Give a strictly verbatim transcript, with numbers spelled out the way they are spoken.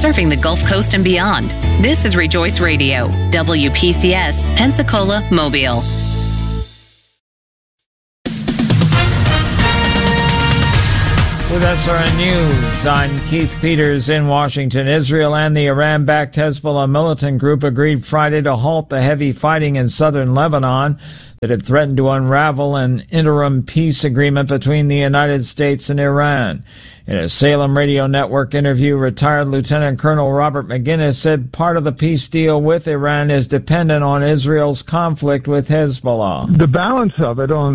serving the Gulf Coast and beyond. This is Rejoice Radio, W P C S, Pensacola, Mobile. With S R N News, I'm Keith Peters in Washington. Israel and the Iran-backed Hezbollah militant group agreed Friday to halt the heavy fighting in southern Lebanon that had threatened to unravel an interim peace agreement between the United States and Iran. In a Salem Radio Network interview, retired Lieutenant Colonel Robert McGinnis said part of the peace deal with Iran is dependent on Israel's conflict with Hezbollah. The balance of it on